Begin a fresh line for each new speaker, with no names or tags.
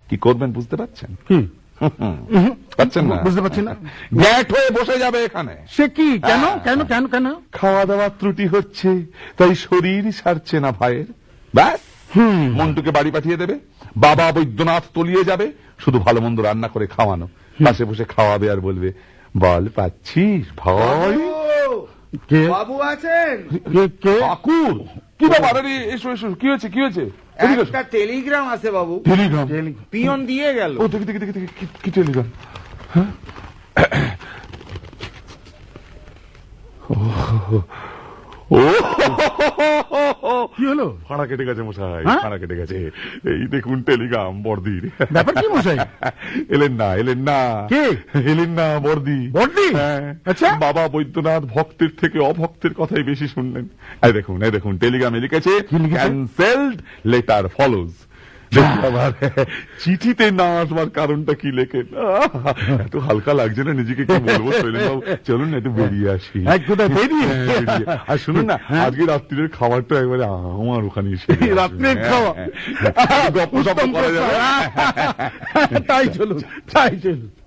কি করবেন বুঝতে পারছেন?
পাচ্ছেন না? বুঝতে পারছি না।
গ্যাট হয়ে বসে যাবে এখানে।
সে কি? কেন কেন কেন কেন?
খাওয়া দাওয়ার ত্রুটি হচ্ছে, তাই শরীর সারছে না ভাইয়ের। ব্যাস মন্টুকে বাড়ি পাঠিয়ে দেবে, বাবা বৈদ্যনাথ তলিয়ে যাবে, শুধু ভালো মন্দ রান্না করে খাওয়ানো, পাশে বসে খাওয়াবে আর বলবে বল পাচ্ছিস ভাই?
কে
বাবু আছেন?
কে?
ঠাকুর, কি ব্যাপার? আরে এসো এসো, কি হয়েছে কি হয়েছে?
একটা টেলিগ্রাম আছে বাবু,
টেলিগ্রাম?
পিয়ন দিয়ে গেল।
ও দেখি দেখি দেখি দেখি, কি টেলিগ্রাম? ও
কি হলো?
ফাঁড়া কেটে গেছে মশাই, ফাঁড়া কেটে গেছে। এই দেখুন টেলিগ্রাম বর্দির।
ব্যাপার কি মশাই?
এলেন না এলেন না?
কে
এলেন না? বর্দি।
বর্দি?
আচ্ছা, বাবা বৈদ্যনাথ ভক্তের থেকে অভক্তের কথাই বেশি শুনলেন। এই দেখুন টেলিগ্রামে লিখেছে ক্যান্সেলড, লেটার ফলোজ। আবার চিঠিতে না আসবার কারণটা কি লেখেন? এত হালকা লাগছে না নিজেকে, কি বলবো? চলুন না একটু বেরিয়ে আসি। আর শুনুন না, আজকে রাত্রির খাবারটা একবারে আমার ওখানে এসে।
রাত্রের খাওয়া
গপ্প সপ্প করা যাবে।
তাই চলুন, তাই চলুন।